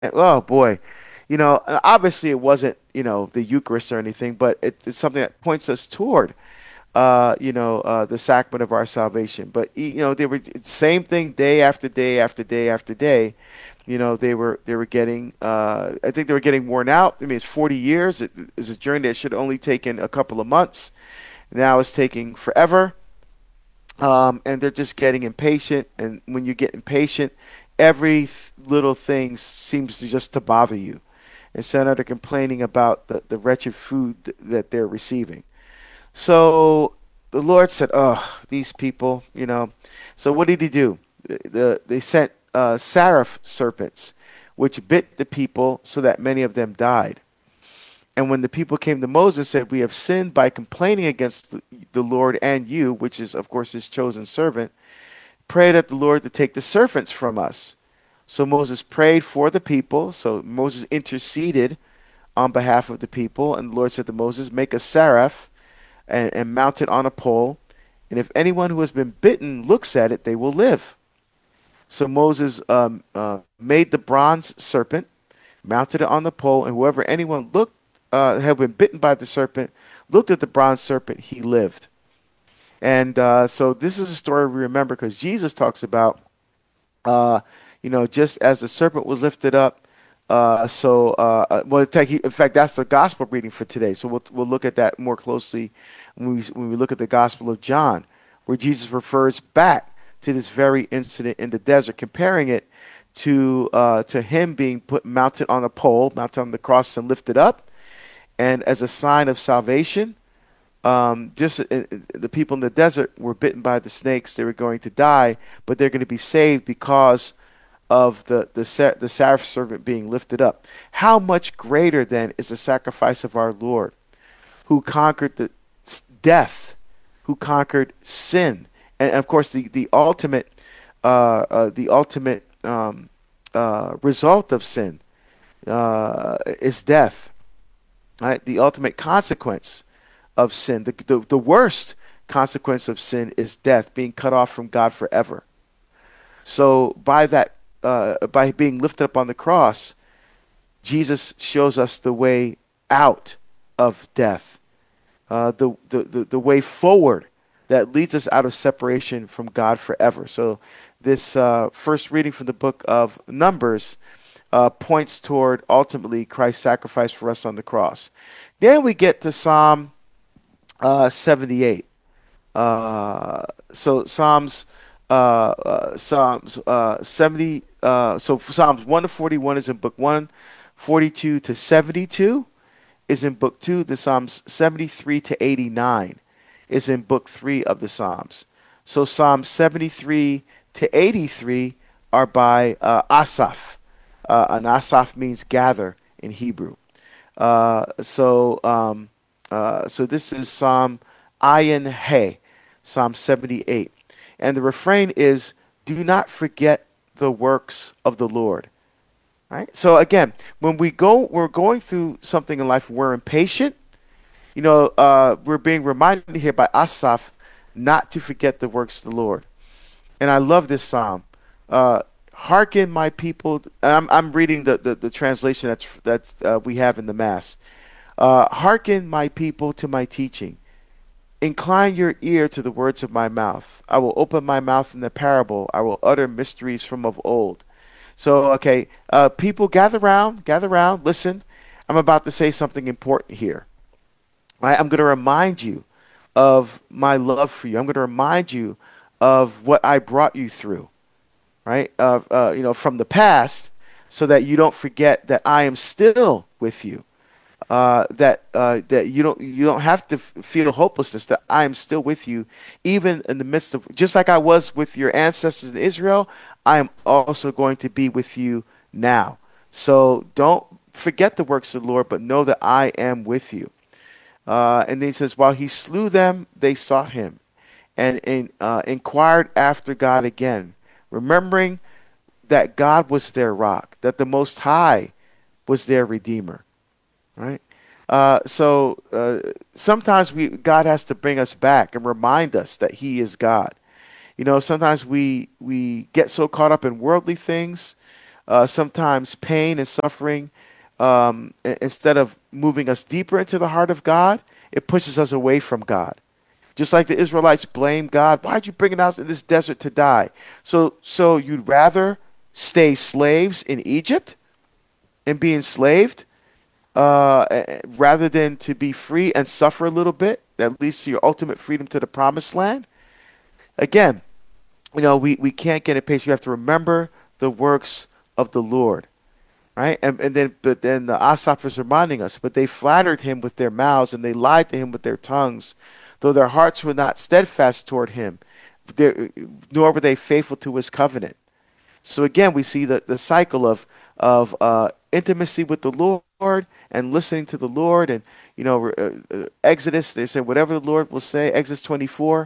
Oh boy, obviously it wasn't the Eucharist or anything, but it's something that points us toward the sacrament of our salvation. But they were same thing day after day after day after day. They were getting. I think they were getting worn out. I mean, it's 40 years. It is a journey that should have only taken a couple of months. Now it's taking forever. And they're just getting impatient. And when you get impatient, every little thing seems to just to bother you. And so now they're complaining about the wretched food that they're receiving. So the Lord said, "Oh, these people." So what did He do? They sent seraph serpents, which bit the people, so that many of them died. And when the people came to Moses, and said, "We have sinned by complaining against the Lord and you," which is, of course, His chosen servant. Pray that the Lord to take the serpents from us. So Moses prayed for the people. So Moses interceded on behalf of the people, and the Lord said to Moses, "Make a seraph and mount it on a pole. And if anyone who has been bitten looks at it, they will live." So Moses made the bronze serpent, mounted it on the pole, and whoever anyone looked had been bitten by the serpent, looked at the bronze serpent, he lived. And so this is a story we remember because Jesus talks about, just as the serpent was lifted up. In fact, that's the gospel reading for today. So we'll look at that more closely when we look at the Gospel of John, where Jesus refers back to this very incident in the desert, comparing it to him being mounted on a pole, mounted on the cross, and lifted up, and as a sign of salvation. Just the people in the desert were bitten by the snakes; they were going to die, but they're going to be saved because of the seraph servant being lifted up. How much greater then is the sacrifice of our Lord, who conquered the death, who conquered sin, and of course the ultimate result of sin is death. Right, the ultimate consequence of sin, the worst consequence of sin is death, being cut off from God forever. So by being lifted up on the cross, Jesus shows us the way out of death, the way forward that leads us out of separation from God forever. So this first reading from the book of Numbers points toward ultimately Christ's sacrifice for us on the cross. Then we get to Psalm 78. So Psalms 70. So Psalms 1 to 41 is in book 1, 42 to 72 is in book 2. The Psalms 73 to 89 is in book 3 of the Psalms. So Psalms 73 to 83 are by Asaph. And Asaph means gather in Hebrew. So this is Psalm Ayin He, Psalm 78. And the refrain is, "Do not forget the works of the Lord." Right? So again, when we're going through something in life, we're impatient. We're being reminded here by Asaph not to forget the works of the Lord. And I love this psalm. Hearken, my people. I'm reading the translation that's we have in the Mass. Hearken, my people, to my teaching. Incline your ear to the words of my mouth. I will open my mouth in the parable. I will utter mysteries from of old. So, okay, people, gather round, listen. I'm about to say something important here. Right? I'm going to remind you of my love for you. I'm going to remind you of what I brought you through, right? From the past, so that you don't forget that I am still with you. That you don't have to feel hopelessness. That I am still with you, even in the midst of, just like I was with your ancestors in Israel. I am also going to be with you now. So don't forget the works of the Lord, but know that I am with you. And then he says, while he slew them, they sought him and inquired after God again, remembering that God was their rock, that the Most High was their Redeemer. Right? Sometimes God has to bring us back and remind us that He is God. Sometimes we get so caught up in worldly things, sometimes pain and suffering, instead of moving us deeper into the heart of God, it pushes us away from God. Just like the Israelites blamed God, why'd you bring us in this desert to die? So you'd rather stay slaves in Egypt and be enslaved, rather than to be free and suffer a little bit, that leads to your ultimate freedom to the promised land. Again, we can't get impatient. We have to remember the works of the Lord, right? But then the Asaph is reminding us, but they flattered him with their mouths and they lied to him with their tongues, though their hearts were not steadfast toward him, nor were they faithful to his covenant. So again, we see the cycle of intimacy with the Lord and listening to the Lord. And Exodus, they say whatever the Lord will say. Exodus 24,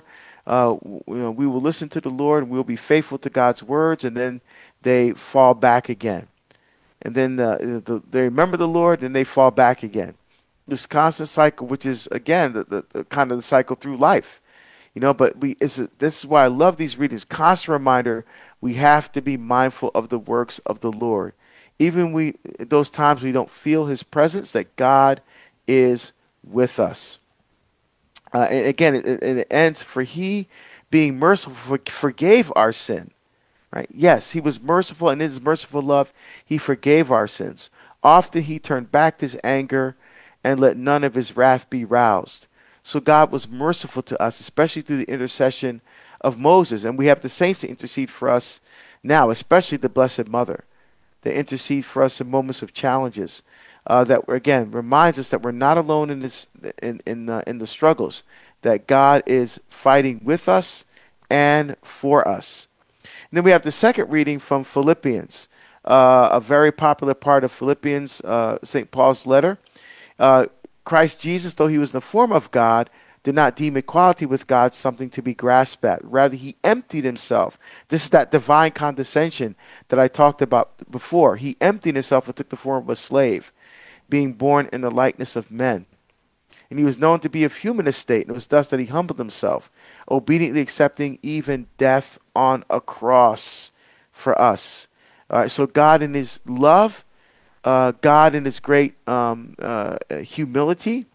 we will listen to the Lord and we'll be faithful to God's words. And then they fall back again. And then they remember the Lord and they fall back again. This constant cycle, which is again the kind of the cycle through life. But this is why I love these readings. Constant reminder, we have to be mindful of the works of the Lord. Even those times we don't feel his presence, that God is with us. And again, it ends, for he, being merciful, forgave our sin. Right? Yes, he was merciful, and in his merciful love, he forgave our sins. Often he turned back his anger and let none of his wrath be roused. So God was merciful to us, especially through the intercession of Moses. And we have the saints to intercede for us now, especially the Blessed Mother. They intercede for us in moments of challenges. That again reminds us that we're not alone in this, in the struggles. That God is fighting with us and for us. And then we have the second reading from Philippians, a very popular part of Philippians, St. Paul's letter. Christ Jesus, though he was in the form of God, did not deem equality with God something to be grasped at. Rather, he emptied himself. This is that divine condescension that I talked about before. He emptied himself and took the form of a slave, being born in the likeness of men. And he was known to be of human estate, and it was thus that he humbled himself, obediently accepting even death on a cross for us. So God in his love, God in his great humility,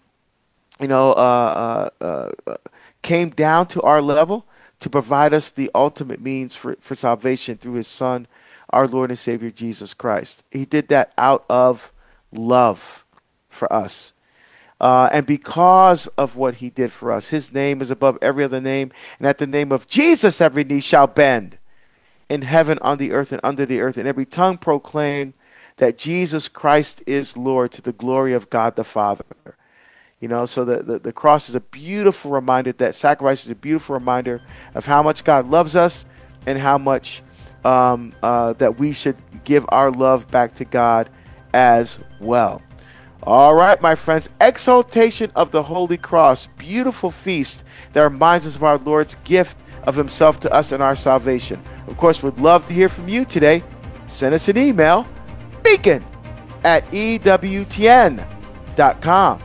came down to our level to provide us the ultimate means for salvation through his Son, our Lord and Savior, Jesus Christ. He did that out of love for us. And because of what he did for us, his name is above every other name. And at the name of Jesus, every knee shall bend in heaven, on the earth, and under the earth. And every tongue proclaim that Jesus Christ is Lord, to the glory of God the Father. So the cross is a beautiful reminder, that sacrifice is a beautiful reminder of how much God loves us and how much that we should give our love back to God as well. All right, my friends, exaltation of the Holy Cross, beautiful feast that reminds us of our Lord's gift of himself to us and our salvation. Of course, we'd love to hear from you today. Send us an email, beacon@ewtn.com.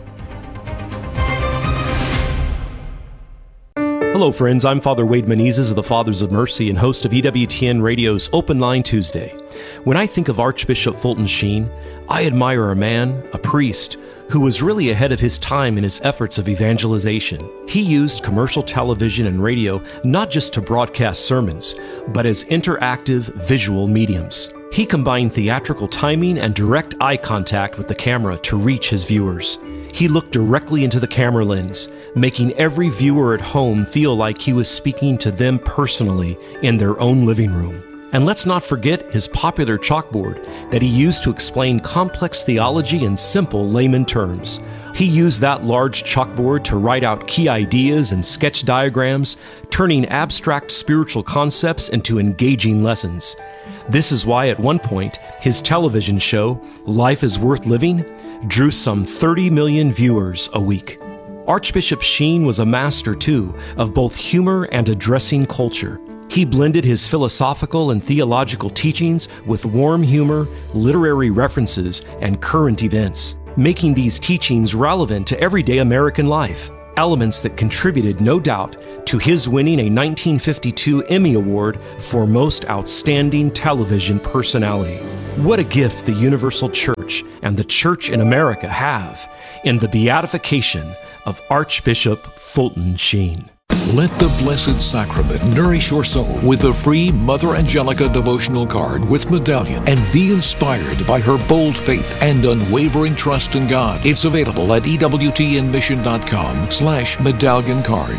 Hello, friends. I'm Father Wade Menezes of the Fathers of Mercy and host of EWTN Radio's Open Line Tuesday. When I think of Archbishop Fulton Sheen, I admire a man, a priest, who was really ahead of his time in his efforts of evangelization. He used commercial television and radio not just to broadcast sermons, but as interactive visual mediums. He combined theatrical timing and direct eye contact with the camera to reach his viewers. He looked directly into the camera lens, making every viewer at home feel like he was speaking to them personally in their own living room. And let's not forget his popular chalkboard that he used to explain complex theology in simple layman terms. He used that large chalkboard to write out key ideas and sketch diagrams, turning abstract spiritual concepts into engaging lessons. This is why at one point, his television show, Life is Worth Living, drew some 30 million viewers a week. Archbishop Sheen was a master, too, of both humor and addressing culture. He blended his philosophical and theological teachings with warm humor, literary references, and current events, making these teachings relevant to everyday American life, elements that contributed, no doubt, to his winning a 1952 Emmy Award for Most Outstanding Television Personality. What a gift the Universal Church and the Church in America have in the beatification of Archbishop Fulton Sheen. Let the Blessed Sacrament nourish your soul with a free Mother Angelica devotional card with medallion, and be inspired by her bold faith and unwavering trust in God. It's available at EWTNmission.com/medallion card.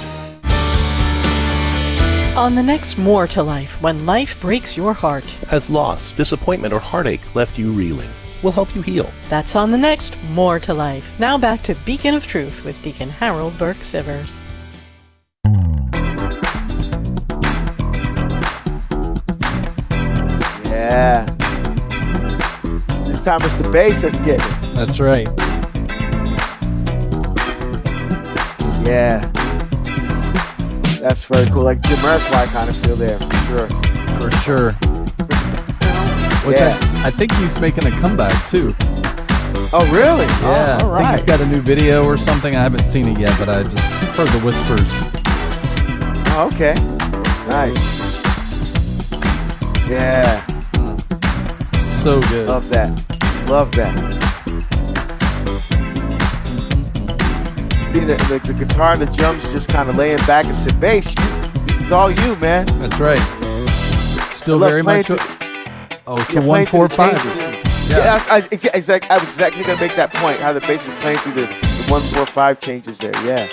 On the next More to Life, when life breaks your heart. Has loss, disappointment, or heartache left you reeling? We'll help you heal. That's on the next More to Life. Now back to Beacon of Truth with Deacon Harold Burke-Sivers. Yeah. This time it's the bass that's getting it. That's right. Yeah. That's very cool. Like Jim Murphy, kind of feel there, for sure. For sure. Which Yeah. I think he's making a comeback, too. Oh, really? Yeah, Oh, all I think right. he's got a new video or something. I haven't seen it yet, but I just heard the whispers. Oh, okay. Nice. Yeah. So good. Love that. Love that. See, the guitar and the drums just kind of laying back and said, bass, this is all you, man. That's right. Still I love very playing much. to- Oh, it's Yeah, a playing through the 145. changes. Yeah, I was exactly going to make that point, how the bass is playing through the 1-4-5 changes there, yeah.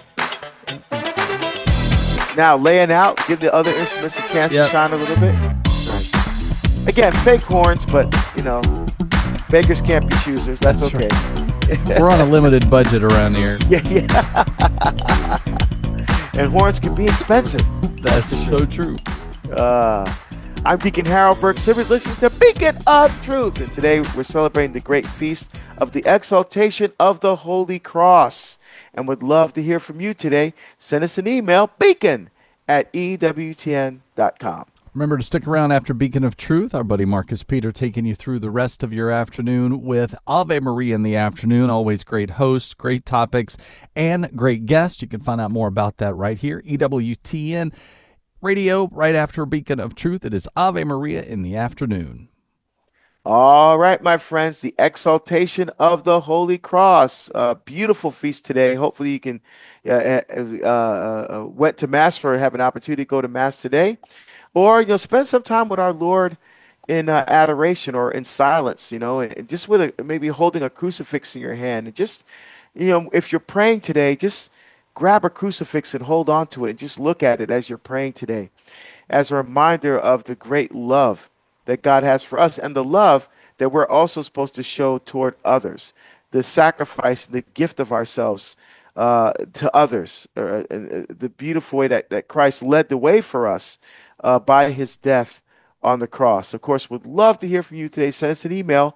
Now, laying out, give the other instruments a chance Yep. to shine a little bit. Nice. Again, fake horns, but, you know, beggars can't be choosers. That's That's okay. We're on a limited budget around here. Yeah. And horns can be expensive. That's so true. I'm Deacon Harold Burke-Sivers, listening to Beacon of Truth. And today we're celebrating the great feast of the exaltation of the Holy Cross. And would love to hear from you today. Send us an email, beacon@ewtn.com. Remember to stick around after Beacon of Truth. Our buddy Marcus Peter taking you through the rest of your afternoon with Ave Maria in the afternoon. Always great hosts, great topics, and great guests. You can find out more about that right here. EWTN Radio, right after Beacon of Truth. It is Ave Maria in the afternoon. All right, my friends, the exaltation of the Holy Cross. Beautiful feast today. Hopefully you can went to Mass or have an opportunity to go to Mass today. Or, spend some time with our Lord in adoration or in silence, and just with maybe holding a crucifix in your hand. And just, if you're praying today, just grab a crucifix and hold on to it and just look at it as you're praying today as a reminder of the great love that God has for us and the love that we're also supposed to show toward others, the sacrifice, the gift of ourselves to others, the beautiful way that Christ led the way for us by his death on the cross. Of course, would love to hear from you today. Send us an email,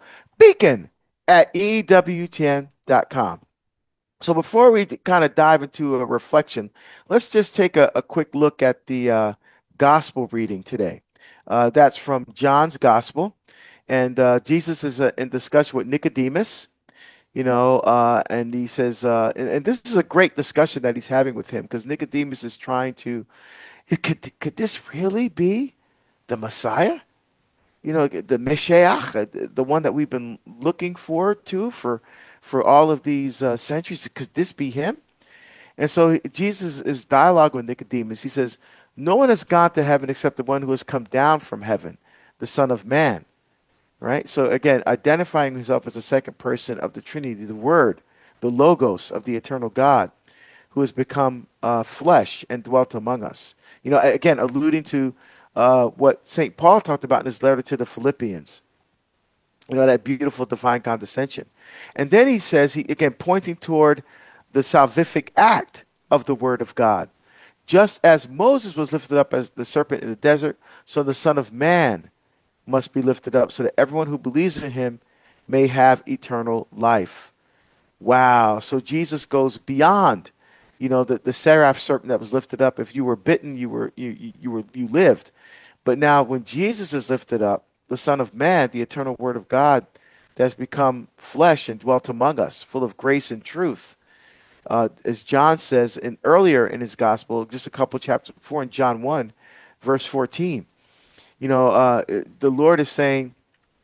beacon@ewtn.com. So before we kind of dive into a reflection, let's just take a quick look at the gospel reading today. That's from John's gospel. And Jesus is in discussion with Nicodemus, and he says, and this is a great discussion that he's having with him, because Nicodemus is trying to, could this really be the Messiah? The Messiah, the one that we've been looking forward to for all of these centuries. Could this be him? And so Jesus is dialogue with Nicodemus. He says, no one has gone to heaven except the one who has come down from heaven, the Son of Man. Right? So again, identifying himself as the second person of the Trinity, the Word, the Logos of the eternal God, who has become flesh and dwelt among us. Again, alluding to what St. Paul talked about in his letter to the Philippians. That beautiful divine condescension. And then he says, again, pointing toward the salvific act of the Word of God. Just as Moses was lifted up as the serpent in the desert, so the Son of Man must be lifted up, so that everyone who believes in him may have eternal life. Wow. So Jesus goes beyond, the seraph serpent that was lifted up. If you were bitten, you lived. But now when Jesus is lifted up, the Son of Man, the eternal Word of God, that's become flesh and dwelt among us, full of grace and truth. As John says earlier in his gospel, just a couple chapters before, in John 1, verse 14, the Lord is saying,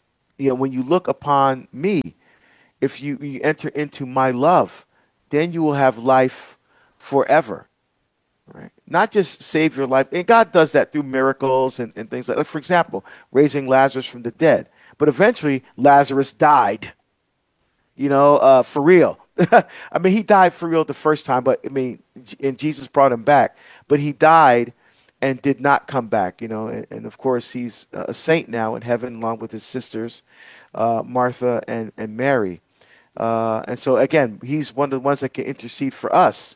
when you look upon me, if you enter into my love, then you will have life forever. Right? Not just save your life. And God does that through miracles and things like, for example, raising Lazarus from the dead. But eventually, Lazarus died, for real. I mean, he died for real the first time, but I mean, and Jesus brought him back. But he died and did not come back, and of course, he's a saint now in heaven along with his sisters, Martha and Mary. And so, again, he's one of the ones that can intercede for us.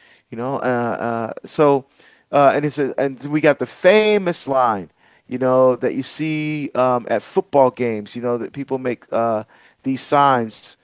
And we got the famous line, that you see at football games, that people make these signs,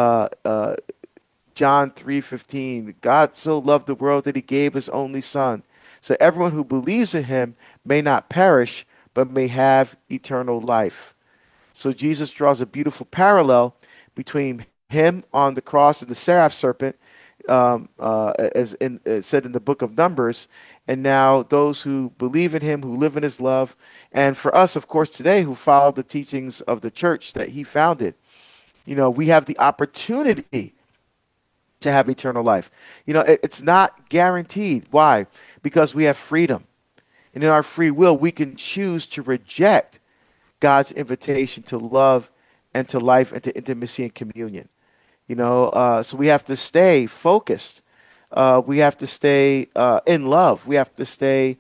John 3:15, God so loved the world that he gave his only son. So everyone who believes in him may not perish, but may have eternal life. So Jesus draws a beautiful parallel between him on the cross and the seraph serpent, as said in the book of Numbers, and now those who believe in him, who live in his love, and for us, of course, today, who follow the teachings of the church that he founded, we have the opportunity to have eternal life. It's not guaranteed. Why? Because we have freedom. And in our free will, we can choose to reject God's invitation to love and to life and to intimacy and communion. So we have to stay focused. We have to stay in love. We have to stay,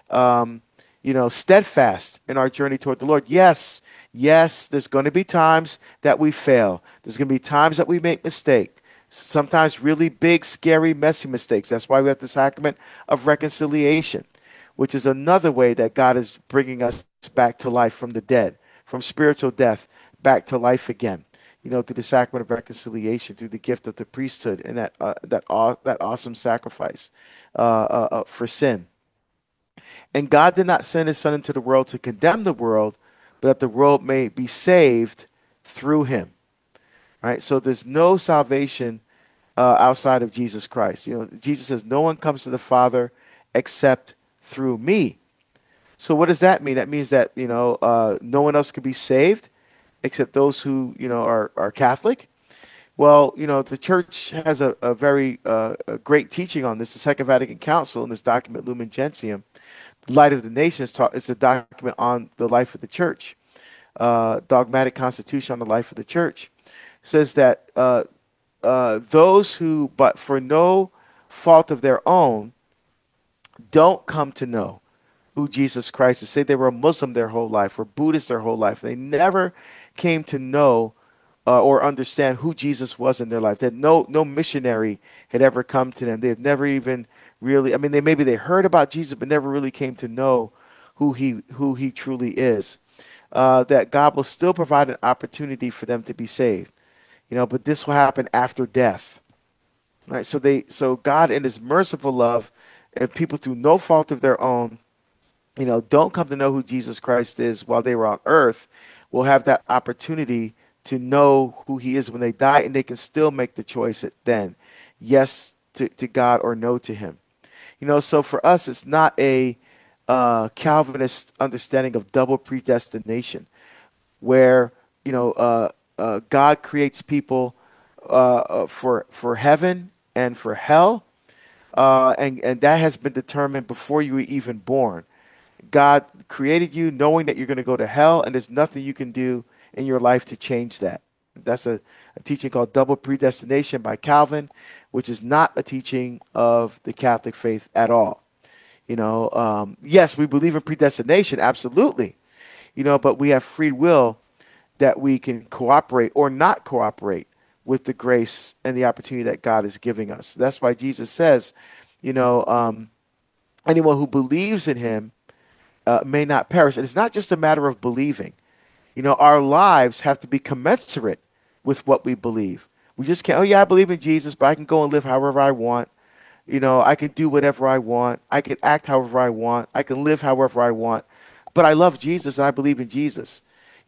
steadfast in our journey toward the Lord. Yes, there's going to be times that we fail. There's going to be times that we make mistakes. Sometimes really big, scary, messy mistakes. That's why we have the sacrament of reconciliation, which is another way that God is bringing us back to life from the dead, from spiritual death back to life again. Through the sacrament of reconciliation, through the gift of the priesthood, and that awesome sacrifice for sin. And God did not send his son into the world to condemn the world, but that the world may be saved through him. Right? So there's no salvation outside of Jesus Christ. Jesus says, no one comes to the Father except through me. So what does that mean? That means that, no one else can be saved except those who, are Catholic. Well, the church has a very great teaching on this. The Second Vatican Council in this document, Lumen Gentium, the Light of the Nations, is a document on the life of the church, dogmatic constitution on the life of the church, says that those who, but for no fault of their own, don't come to know who Jesus Christ is. Say they were a Muslim their whole life or Buddhist their whole life. They never came to know or understand who Jesus was in their life. That no missionary had ever come to them. They had never even really, maybe they heard about Jesus, but never really came to know who he truly is. That God will still provide an opportunity for them to be saved. But this will happen after death. Right? So God in his merciful love, if people through no fault of their own, don't come to know who Jesus Christ is while they were on earth, will have that opportunity to know who he is when they die, and they can still make the choice then, yes to God or no to him. So for us, it's not a Calvinist understanding of double predestination, where God creates people for heaven and for hell, and that has been determined before you were even born. God created you knowing that you're going to go to hell, and there's nothing you can do in your life to change that. That's a teaching called double predestination by Calvin, which is not a teaching of the Catholic faith at all. Yes, we believe in predestination, absolutely, but we have free will that we can cooperate or not cooperate with the grace and the opportunity that God is giving us. That's why Jesus says, anyone who believes in him may not perish. And it's not just a matter of believing. Our lives have to be commensurate with what we believe. We just can't, I believe in Jesus, but I can go and live however I want. I can do whatever I want. I can act however I want. I can live however I want. But I love Jesus and I believe in Jesus.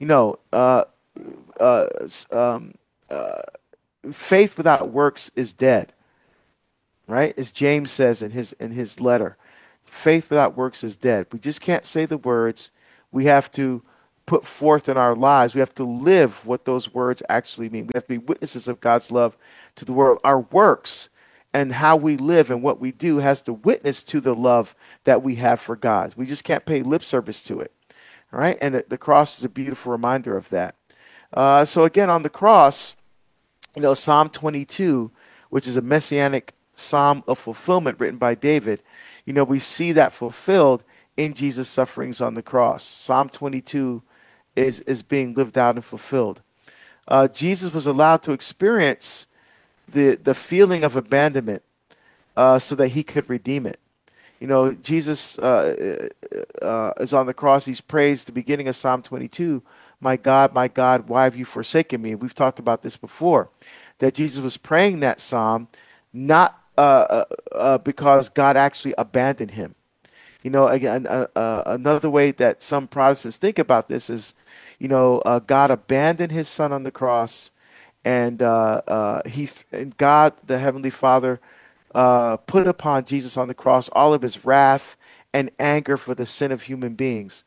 Faith without works is dead. Right? As James says in his letter, faith without works is dead. We just can't say the words. We have to put forth in our lives. We have to live what those words actually mean. We have to be witnesses of God's love to the world. Our works and how we live and what we do has to witness to the love that we have for God. We just can't pay lip service to it. All right. And the cross is a beautiful reminder of that. So again, on the cross, Psalm 22, which is a messianic psalm of fulfillment written by David, we see that fulfilled in Jesus' sufferings on the cross. Psalm 22 is being lived out and fulfilled. Jesus was allowed to experience the feeling of abandonment so that he could redeem it. Jesus is on the cross. He's praised the beginning of Psalm 22. My God, why have you forsaken me? We've talked about this before, that Jesus was praying that psalm not because God actually abandoned him. Again, another way that some Protestants think about this is, God abandoned his son on the cross, and God, the Heavenly Father, put upon Jesus on the cross all of his wrath and anger for the sin of human beings.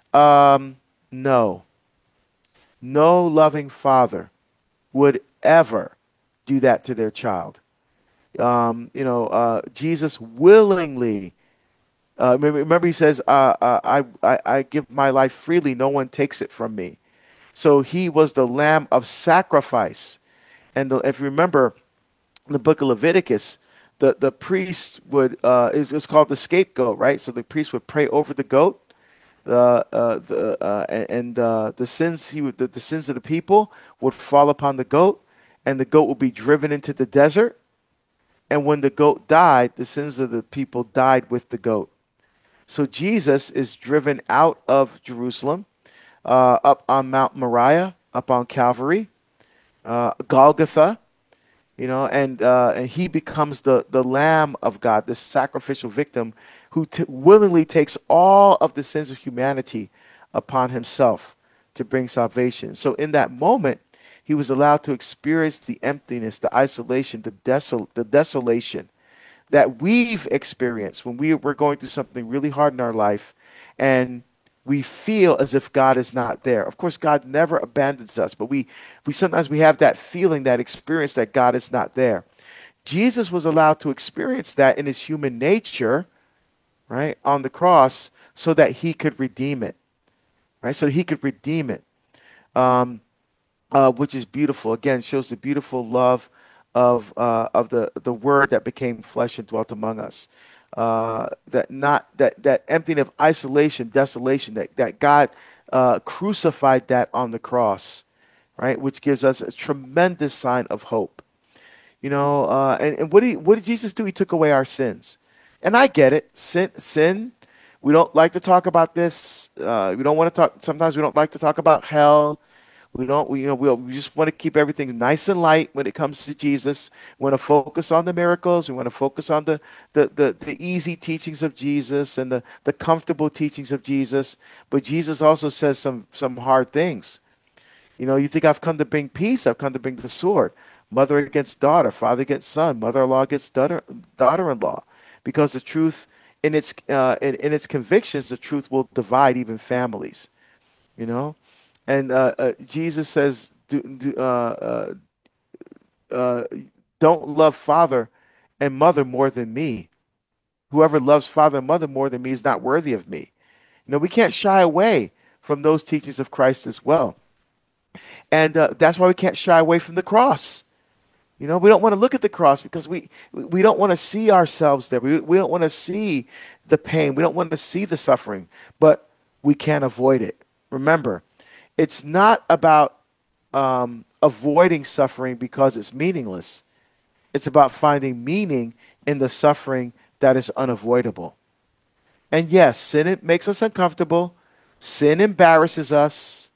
No loving father would ever do that to their child. Jesus willingly, remember he says, I give my life freely. No one takes it from me. So he was the lamb of sacrifice. And if you remember in the book of Leviticus, the priest would, it's called the scapegoat, right? So the priest would pray over the goat, the sins the sins of the people would fall upon the goat, and the goat would be driven into the desert. And when the goat died, the sins of the people died with the goat. So Jesus is driven out of Jerusalem, up on Mount Moriah, up on Calvary, Golgotha, and he becomes the Lamb of God, the sacrificial victim who willingly takes all of the sins of humanity upon himself to bring salvation. So in that moment, he was allowed to experience the emptiness, the isolation, the desolation that we've experienced when we're going through something really hard in our life, and we feel as if God is not there. Of course, God never abandons us, but we sometimes we have that feeling, that experience that God is not there. Jesus was allowed to experience that in his human nature, right, on the cross, so that he could redeem it, right? So he could redeem it, which is beautiful. Again, shows the beautiful love of the Word that became flesh and dwelt among us. That emptying of isolation, desolation, that God crucified that on the cross, right? Which gives us a tremendous sign of hope. And what did Jesus do? He took away our sins. And I get it. Sin. We don't like to talk about this. We don't want to talk. Sometimes we don't like to talk about hell. We just want to keep everything nice and light when it comes to Jesus. We want to focus on the miracles. We want to focus on the easy teachings of Jesus and the comfortable teachings of Jesus. But Jesus also says some hard things. You think I've come to bring peace? I've come to bring the sword. Mother against daughter, father against son, mother-in-law against daughter-in-law. Because the truth, in its convictions, the truth will divide even families. And Jesus says, don't love father and mother more than me. Whoever loves father and mother more than me is not worthy of me. We can't shy away from those teachings of Christ as well. And that's why we can't shy away from the cross. We don't want to look at the cross because we don't want to see ourselves there. We don't want to see the pain. We don't want to see the suffering, but we can't avoid it. Remember, it's not about avoiding suffering because it's meaningless. It's about finding meaning in the suffering that is unavoidable. And yes, sin makes us uncomfortable. Sin embarrasses us.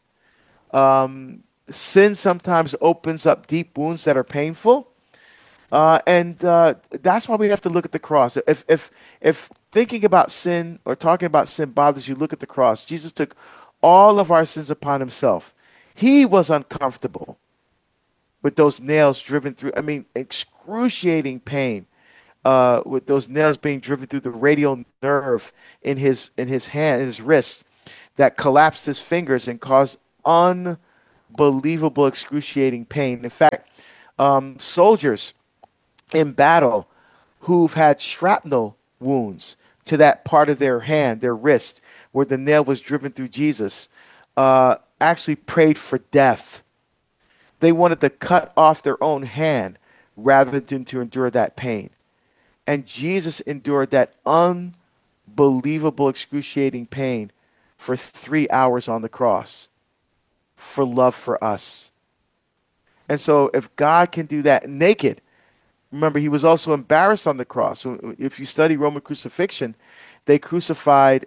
Sin sometimes opens up deep wounds that are painful. And that's why we have to look at the cross. If thinking about sin or talking about sin bothers you, look at the cross. Jesus took all of our sins upon himself. He was uncomfortable with those nails driven through, excruciating pain, with those nails being driven through the radial nerve in his hand, in his wrist, that collapsed his fingers and caused unbelievable, excruciating pain. In fact, soldiers in battle who've had shrapnel wounds to that part of their hand, their wrist, where the nail was driven through Jesus, actually prayed for death. They wanted to cut off their own hand rather than to endure that pain. And Jesus endured that unbelievable, excruciating pain for 3 hours on the cross for love for us. And so if God can do that naked, remember, he was also embarrassed on the cross. So if you study Roman crucifixion, they crucified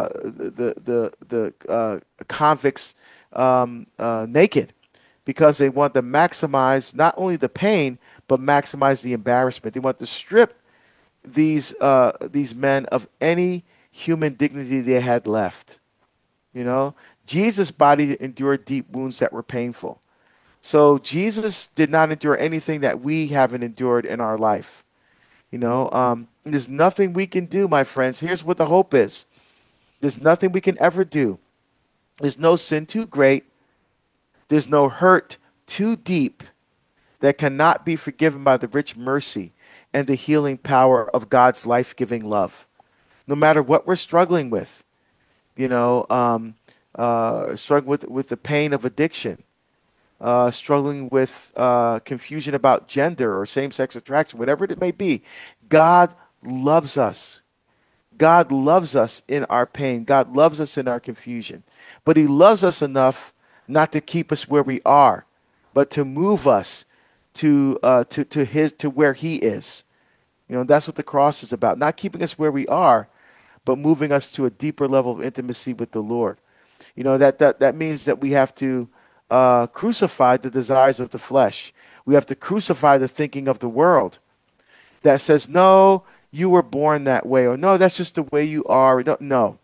the convicts naked because they want to maximize not only the pain, but maximize the embarrassment. They want to strip these men of any human dignity they had left. You know, Jesus' body endured deep wounds that were painful. So Jesus did not endure anything that we haven't endured in our life. You know, there's nothing we can do, my friends. Here's what the hope is. There's nothing we can ever do. There's no sin too great. There's no hurt too deep that cannot be forgiven by the rich mercy and the healing power of God's life-giving love. No matter what we're struggling with, you know, struggling with the pain of addiction, struggling with confusion about gender or same-sex attraction, whatever it may be, God loves us. God loves us in our pain. God loves us in our confusion. But he loves us enough not to keep us where we are, but to move us to where he is. You know, that's what the cross is about. Not keeping us where we are, but moving us to a deeper level of intimacy with the Lord. You know, that means that we have to crucify the desires of the flesh. We have to crucify the thinking of the world that says, no, you were born that way, or no, that's just the way you are. No.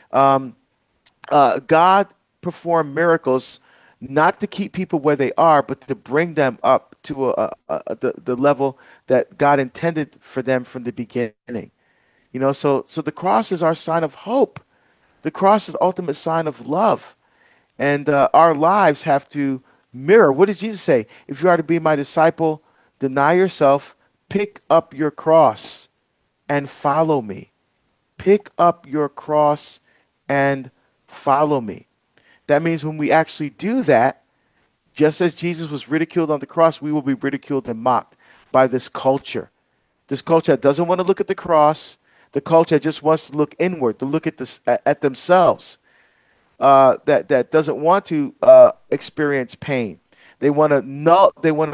God performed miracles not to keep people where they are, but to bring them up to the level that God intended for them from the beginning. You know, so the cross is our sign of hope. The cross is the ultimate sign of love. And our lives have to mirror. What did Jesus say? If you are to be my disciple, deny yourself, pick up your cross, and follow me. Pick up your cross and follow me. That means when we actually do that, just as Jesus was ridiculed on the cross, we will be ridiculed and mocked by this culture. This culture that doesn't want to look at the cross. The culture that just wants to look inward, to look at themselves. That doesn't want to experience pain. They want to numb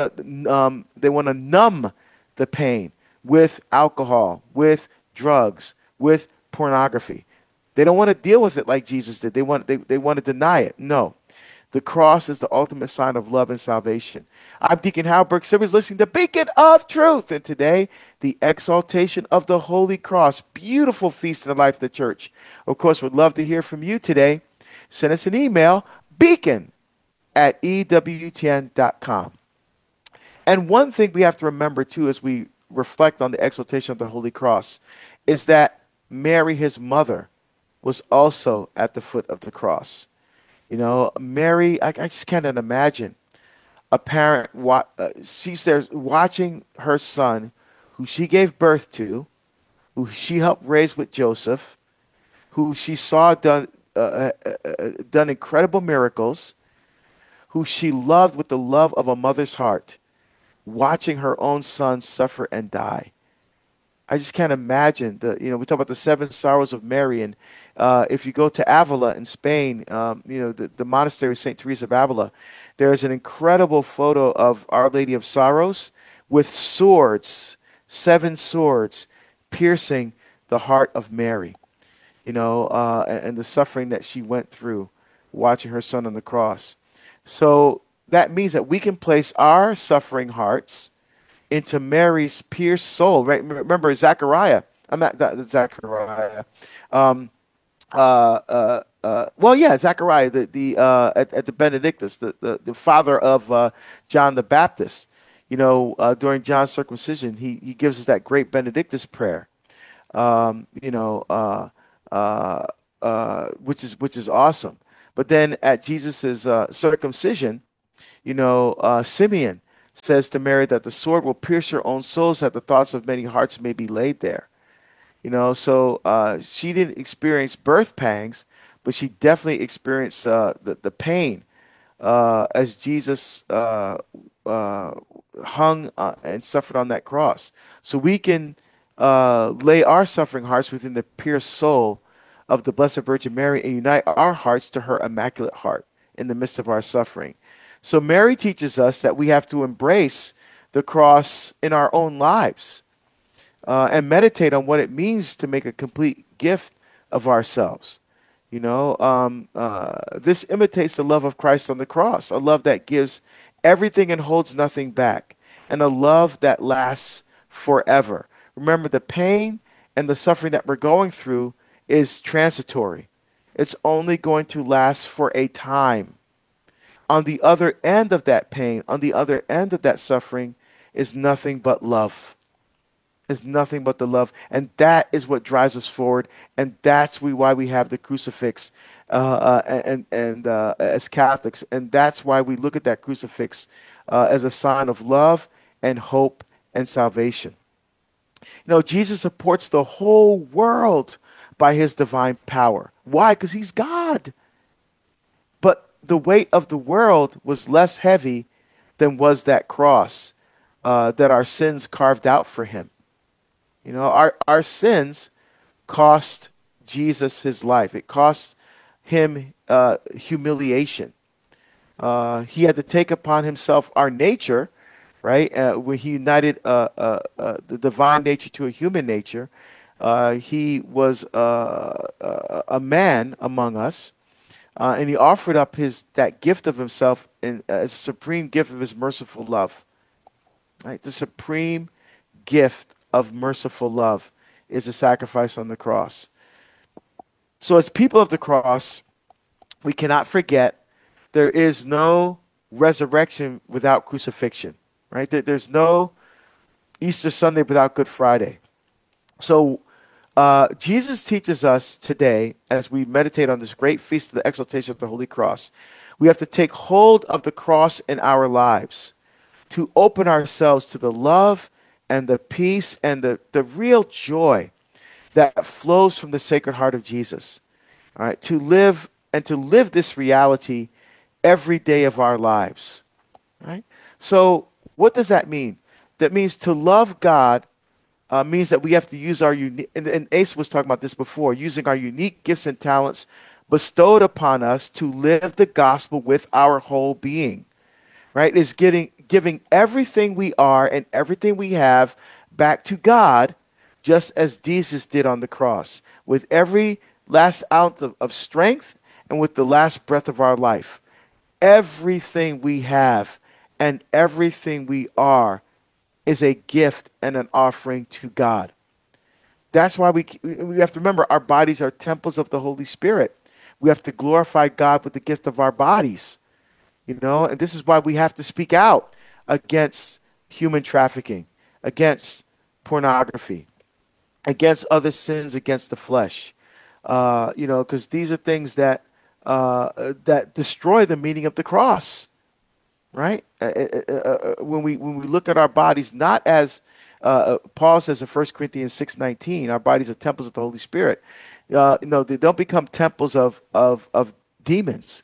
the pain with alcohol, with drugs, with pornography. They don't want to deal with it like Jesus did. They want to deny it. No. The cross is the ultimate sign of love and salvation. I'm Deacon Harold Burke Sivers, listening to Beacon of Truth. And today, the exaltation of the Holy Cross. Beautiful feast in the life of the church. Of course, we'd love to hear from you today. Send us an email, beacon@ewtn.com. And one thing we have to remember, too, as we reflect on the exaltation of the Holy Cross, is that Mary, his mother, was also at the foot of the cross. You know, Mary, I just can't imagine a parent, she's there watching her son, who she gave birth to, who she helped raise with Joseph, who she saw done incredible miracles, who she loved with the love of a mother's heart, watching her own son suffer and die. I just can't imagine we talk about the 7 sorrows of Mary, and if you go to Avila in Spain, the monastery of St. Teresa of Avila, there's an incredible photo of Our Lady of Sorrows with swords, 7 swords, piercing the heart of Mary, and the suffering that she went through watching her son on the cross. So that means that we can place our suffering hearts into Mary's pierced soul, right? Remember Zechariah. I'm not Zechariah. Zechariah, at the Benedictus, the father of John the Baptist. During John's circumcision, he gives us that great Benedictus prayer. which is awesome. But then at Jesus's circumcision, Simeon says to Mary that the sword will pierce your own souls, that the thoughts of many hearts may be laid there. So she didn't experience birth pangs, but she definitely experienced the pain as Jesus hung and suffered on that cross. So we can lay our suffering hearts within the pierced soul of the Blessed Virgin Mary and unite our hearts to her immaculate heart in the midst of our suffering. So Mary teaches us that we have to embrace the cross in our own lives and meditate on what it means to make a complete gift of ourselves. This imitates the love of Christ on the cross, a love that gives everything and holds nothing back, and a love that lasts forever. Remember, the pain and the suffering that we're going through is transitory. It's only going to last for a time. On the other end of that pain, on the other end of that suffering, is nothing but love. Is nothing but the love, and that is what drives us forward, and that's why we have the crucifix, and as Catholics, and that's why we look at that crucifix as a sign of love and hope and salvation. Jesus supports the whole world by his divine power. Why? Because he's God. But the weight of the world was less heavy than was that cross that our sins carved out for him. Our sins cost Jesus his life. It cost him humiliation. He had to take upon himself our nature, right? When he united the divine nature to a human nature, he was a man among us, and he offered up that gift of himself as a supreme gift of his merciful love. Right? The supreme gift of merciful love is a sacrifice on the cross. So as people of the cross, we cannot forget there is no resurrection without crucifixion, right? There's no Easter Sunday without Good Friday. So Jesus teaches us today, as we meditate on this great feast of the exaltation of the Holy Cross, we have to take hold of the cross in our lives to open ourselves to the love and the peace and the real joy that flows from the Sacred Heart of Jesus. All right, to live this reality every day of our lives. Right? So what does that mean? That means to love God means that we have to use our unique, and Ace was talking about this before, using our unique gifts and talents bestowed upon us to live the gospel with our whole being. Right? Is giving everything we are and everything we have back to God, just as Jesus did on the cross, with every last ounce of strength and with the last breath of our life. Everything we have and everything we are is a gift and an offering to God. That's why we have to remember our bodies are temples of the Holy Spirit. We have to glorify God with the gift of our bodies. And this is why we have to speak out against human trafficking, against pornography, against other sins against the flesh. Because these are things that destroy the meaning of the cross, right? When we look at our bodies, not as Paul says in 1 Corinthians 6:19, our bodies are temples of the Holy Spirit. They don't become temples of demons.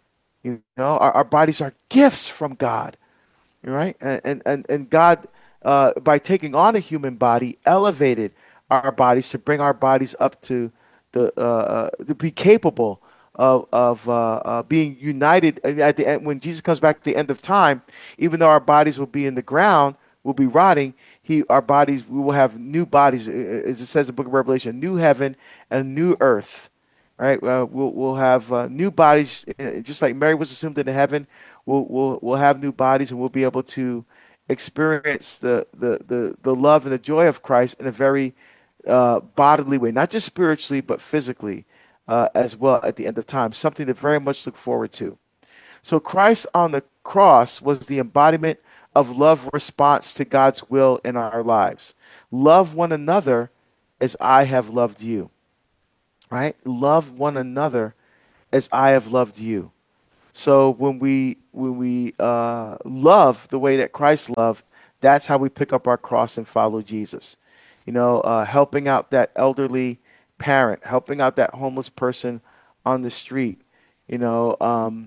Our bodies are gifts from God, right? And God, by taking on a human body, elevated our bodies to bring our bodies up to to be capable of being united at the end. When Jesus comes back at the end of time, even though our bodies will be in the ground, will be rotting, we will have new bodies, as it says in the book of Revelation, new heaven and new earth. Right, we'll have new bodies, just like Mary was assumed into heaven. We'll have new bodies, and we'll be able to experience the love and the joy of Christ in a very bodily way, not just spiritually but physically as well at the end of time. Something to very much look forward to. So Christ on the cross was the embodiment of love response to God's will in our lives. Love one another as I have loved you. right? Love one another as I have loved you. So when we love the way that Christ loved, that's how we pick up our cross and follow Jesus. Helping out that elderly parent, helping out that homeless person on the street, giving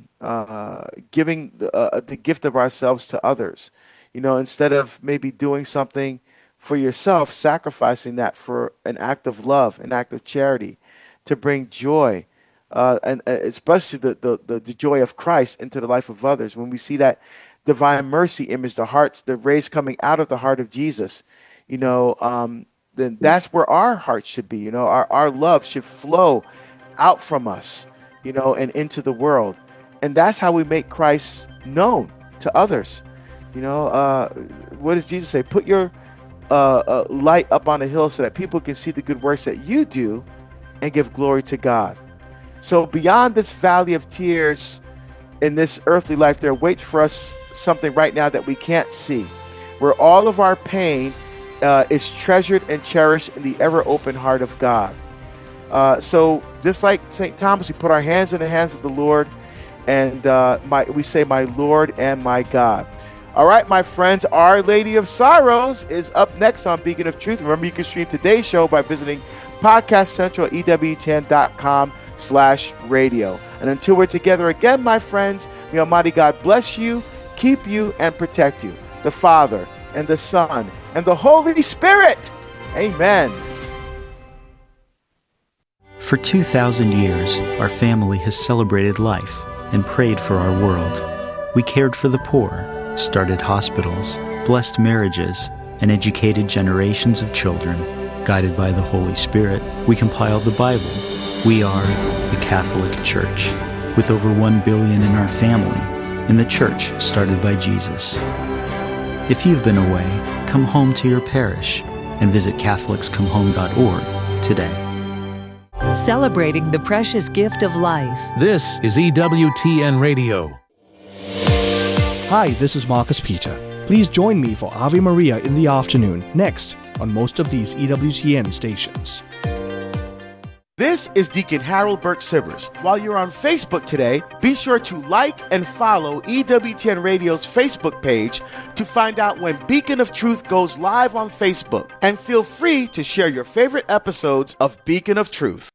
the gift of ourselves to others, instead of maybe doing something for yourself, sacrificing that for an act of love, an act of charity, to bring joy, and especially the joy of Christ into the life of others. When we see that divine mercy image, the rays coming out of the heart of Jesus, then that's where our hearts should be. Our love should flow out from us, and into the world. And that's how we make Christ known to others. What does Jesus say? Put your light up on a hill so that people can see the good works that you do and give glory to God. So beyond this valley of tears in this earthly life, there waits for us something right now that we can't see, where all of our pain is treasured and cherished in the ever open heart of God. So just like St. Thomas, we put our hands in the hands of the Lord, and we say, my Lord and my God. All right, my friends, Our Lady of Sorrows is up next on Beacon of Truth. Remember, you can stream today's show by visiting Podcast Central at EWTN.com/radio. And until we're together again, my friends, may Almighty God bless you, keep you, and protect you. The Father, and the Son, and the Holy Spirit. Amen. For 2,000 years, our family has celebrated life and prayed for our world. We cared for the poor, started hospitals, blessed marriages, and educated generations of children. Guided by the Holy Spirit, we compiled the Bible. We are the Catholic Church, with over 1 billion in our family, and the church started by Jesus. If you've been away, come home to your parish and visit CatholicsComeHome.org today. Celebrating the precious gift of life. This is EWTN Radio. Hi, this is Marcus Peter. Please join me for Ave Maria in the afternoon, next on most of these EWTN stations. This is Deacon Harold Burke Sivers. While you're on Facebook today, be sure to like and follow EWTN Radio's Facebook page to find out when Beacon of Truth goes live on Facebook. And feel free to share your favorite episodes of Beacon of Truth.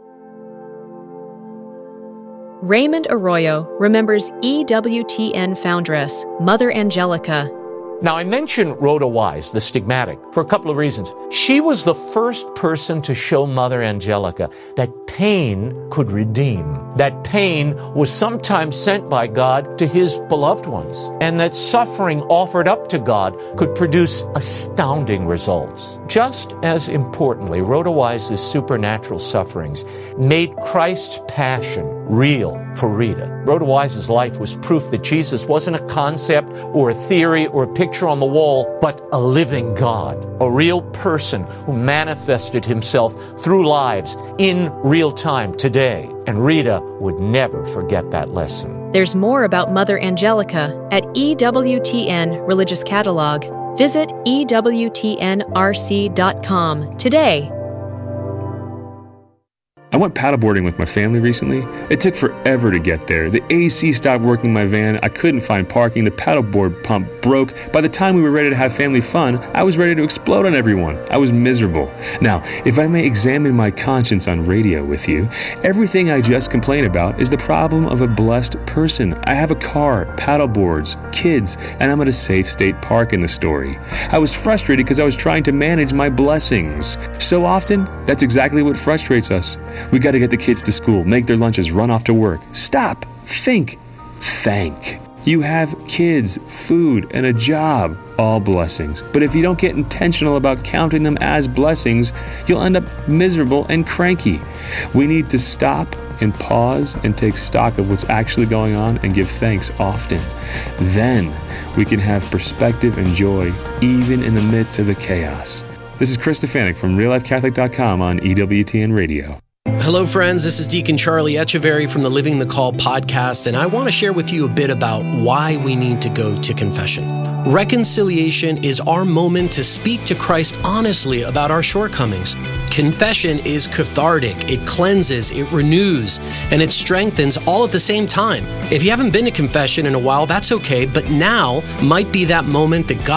Raymond Arroyo remembers EWTN foundress, Mother Angelica. Now, I mentioned Rhoda Wise, the stigmatic, for a couple of reasons. She was the first person to show Mother Angelica that pain could redeem, that pain was sometimes sent by God to his beloved ones, and that suffering offered up to God could produce astounding results. Just as importantly, Rhoda Wise's supernatural sufferings made Christ's passion real for Rita. Rhoda Wise's life was proof that Jesus wasn't a concept or a theory or a picture on the wall, but a living God, a real person who manifested himself through lives in real time today. And Rita would never forget that lesson. There's more about Mother Angelica at EWTN Religious Catalog. Visit EWTNRC.com today. I went paddleboarding with my family recently. It took forever to get there. The AC stopped working in my van. I couldn't find parking. The paddleboard pump broke. By the time we were ready to have family fun, I was ready to explode on everyone. I was miserable. Now, if I may examine my conscience on radio with you, everything I just complained about is the problem of a blessed person. I have a car, paddleboards, kids, and I'm at a safe state park in the story. I was frustrated because I was trying to manage my blessings. So often, that's exactly what frustrates us. We got to get the kids to school, make their lunches, run off to work. Stop, think, thank. You have kids, food, and a job, all blessings. But if you don't get intentional about counting them as blessings, you'll end up miserable and cranky. We need to stop and pause and take stock of what's actually going on and give thanks often. Then we can have perspective and joy even in the midst of the chaos. This is Chris Stefanik from RealLifeCatholic.com on EWTN Radio. Hello, friends. This is Deacon Charlie Echeverry from the Living the Call podcast, and I want to share with you a bit about why we need to go to confession. Reconciliation is our moment to speak to Christ honestly about our shortcomings. Confession is cathartic, it cleanses, it renews, and it strengthens all at the same time. If you haven't been to confession in a while, that's okay, but now might be that moment that God